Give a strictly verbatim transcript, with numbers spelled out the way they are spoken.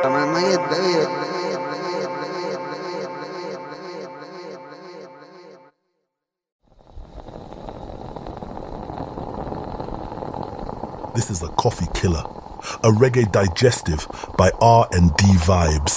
This is a coffee killer, a reggae digestive by R and D Vibes.